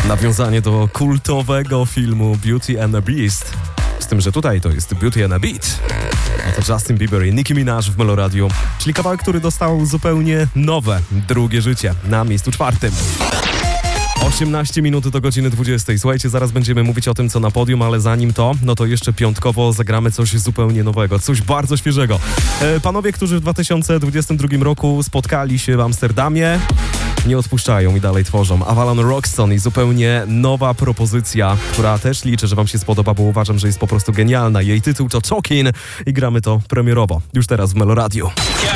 Nawiązanie do kultowego filmu Beauty and the Beast. Z tym, że tutaj to jest Beauty and a Beat. Oto Justin Bieber i Nicki Minaj w Meloradiu, czyli kawałek, który dostał zupełnie nowe, drugie życie na miejscu 4. 18 minut do godziny 20. Słuchajcie, zaraz będziemy mówić o tym, co na podium, ale zanim to, no to jeszcze piątkowo zagramy coś zupełnie nowego, coś bardzo świeżego. Panowie, którzy w 2022 roku spotkali się w Amsterdamie, nie odpuszczają i dalej tworzą. Avalon Roxton i zupełnie nowa propozycja, która też liczę, że wam się spodoba, bo uważam, że jest po prostu genialna. Jej tytuł to Talking i gramy to premierowo. Już teraz w Meloradiu.